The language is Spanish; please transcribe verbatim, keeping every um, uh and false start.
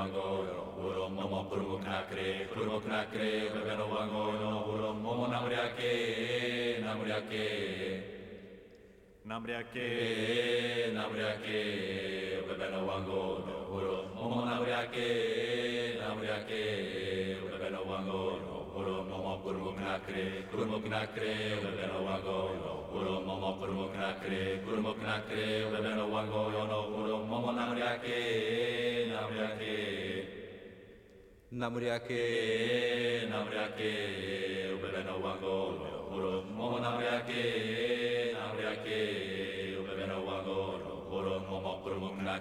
wango no uro momo kurumuk nakre kurumuk nakre bebe no wango no uro momo namriake namriake namriake namriake bebe no wango no uro momo namriake namriake bebe no wango no uro momo kurumuk nakre kurumuk nakre bebe no wango no uro momo kurumuk nakre kurumuk nakre bebe no wango no uro momo namriake namriake namriake namriake bebe no wango no uro momo namriake namriake bebe no wango no uro momo kurumuk nakre